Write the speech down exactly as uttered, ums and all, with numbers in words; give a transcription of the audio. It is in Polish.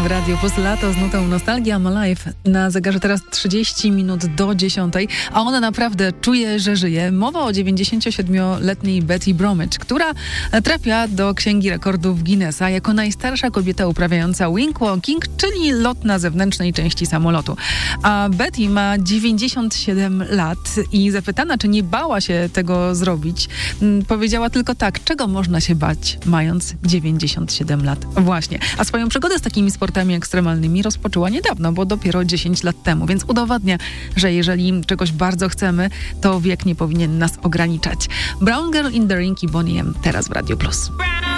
w Radiu Plus Lato z nutą Nostalgia Ma Life. Na zegarze teraz trzydzieści minut do dziesiątej, a ona naprawdę czuje, że żyje. Mowa o dziewięćdziesięciosiedmioletniej Betty Bromwich, która trafia do Księgi Rekordów Guinnessa jako najstarsza kobieta uprawiająca wing walking, czyli lot na zewnętrznej części samolotu. A Betty ma dziewięćdziesiąt siedem lat i zapytana, czy nie bała się tego zrobić, powiedziała tylko tak, czego można się bać, mając dziewięćdziesiąt siedem lat. Właśnie. A swoją przygodę z takimi sportami ekstremalnymi rozpoczęła niedawno, bo dopiero dziesięć lat temu, więc udowadnia, że jeżeli czegoś bardzo chcemy, to wiek nie powinien nas ograniczać. Brown Girl in the Ring i Bonnie M teraz w Radiu Plus.